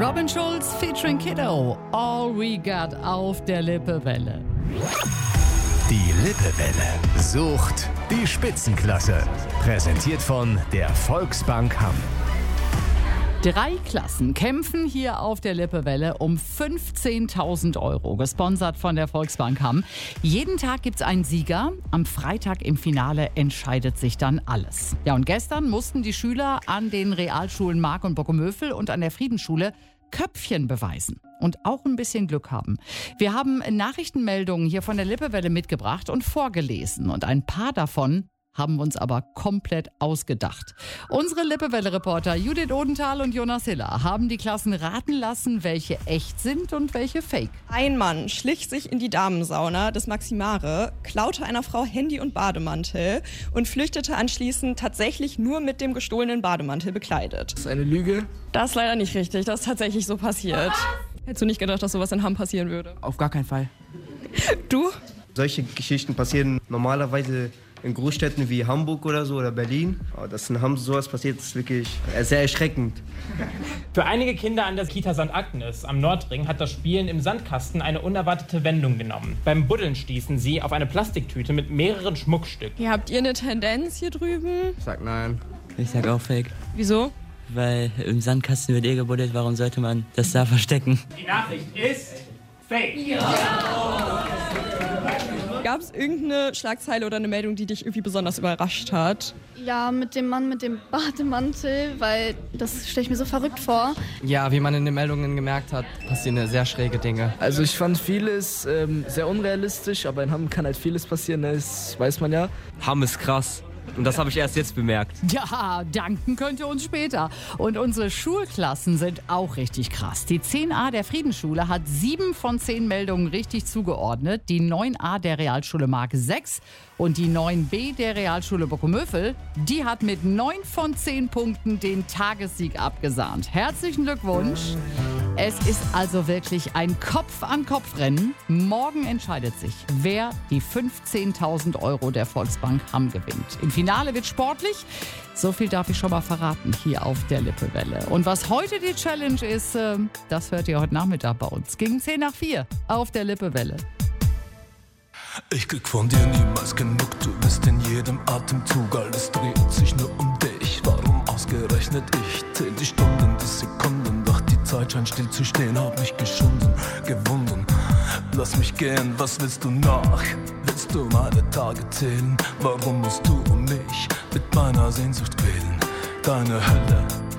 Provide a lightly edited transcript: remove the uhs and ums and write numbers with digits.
Robin Schulz featuring Kiddo. All We Got auf der Lippewelle. Die Lippewelle sucht die Spitzenklasse. Präsentiert von der Volksbank Hamm. 3 Klassen kämpfen hier auf der Lippewelle um 15.000 €, gesponsert von der Volksbank Hamm. Jeden Tag gibt's einen Sieger. Am Freitag im Finale entscheidet sich dann alles. Ja, und gestern mussten die Schüler an den Realschulen Mark und Bockumövel und an der Friedensschule Köpfchen beweisen und auch ein bisschen Glück haben. Wir haben Nachrichtenmeldungen hier von der Lippewelle mitgebracht und vorgelesen. Und ein paar davon haben wir uns aber komplett ausgedacht. Unsere Lippewelle-Reporter Judith Odenthal und Jonas Hiller haben die Klassen raten lassen, welche echt sind und welche fake. Ein Mann schlich sich in die Damensauna des Maximare, klaute einer Frau Handy und Bademantel und flüchtete anschließend tatsächlich nur mit dem gestohlenen Bademantel bekleidet. Das ist eine Lüge. Das ist leider nicht richtig, das ist tatsächlich so passiert. Hättest du nicht gedacht, dass sowas in Hamm passieren würde? Auf gar keinen Fall. Du? Solche Geschichten passieren normalerweise in Großstädten wie Hamburg oder so oder Berlin. Aber dass in Hamm sowas passiert, ist wirklich sehr erschreckend. Für einige Kinder an der Kita St. Agnes am Nordring hat das Spielen im Sandkasten eine unerwartete Wendung genommen. Beim Buddeln stießen sie auf eine Plastiktüte mit mehreren Schmuckstücken. Habt ihr eine Tendenz hier drüben? Ich sag nein. Ich sag auch fake. Wieso? Weil im Sandkasten wird gebuddelt, warum sollte man das da verstecken? Die Nachricht ist fake. Gab es irgendeine Schlagzeile oder eine Meldung, die dich irgendwie besonders überrascht hat? Ja, mit dem Mann mit dem Bademantel, weil das stelle ich mir so verrückt vor. Ja, wie man in den Meldungen gemerkt hat, passieren sehr schräge Dinge. Also ich fand vieles sehr unrealistisch, aber in Hamm kann halt vieles passieren, das weiß man ja. Hamm ist krass. Und das habe ich erst jetzt bemerkt. Ja, danken könnt ihr uns später. Und unsere Schulklassen sind auch richtig krass. Die 10a der Friedensschule hat 7 von 10 Meldungen richtig zugeordnet. Die 9a der Realschule Mark 6 und die 9b der Realschule Bockumövel, die hat mit 9 von 10 Punkten den Tagessieg abgesahnt. Herzlichen Glückwunsch. Es ist also wirklich ein Kopf-an-Kopf-Rennen. Morgen entscheidet sich, wer die 15.000 € der Volksbank Hamm gewinnt. Im Finale wird sportlich. So viel darf ich schon mal verraten hier auf der Lippewelle. Und was heute die Challenge ist, das hört ihr heute Nachmittag bei uns. Gegen 3:10 auf der Lippewelle. Ich krieg von dir niemals genug, du bist in jedem Atemzug, alles dreht sich nur um dich. Warum ausgerechnet ich? Zähl die Stunden, die Sekunden, doch die Zeit scheint still zu stehen, hab mich geschunden, gewunden. Lass mich gehen, was willst du noch? Willst du meine Tage zählen? Warum musst du um mich mit meiner Sehnsucht quälen? Deine Hölle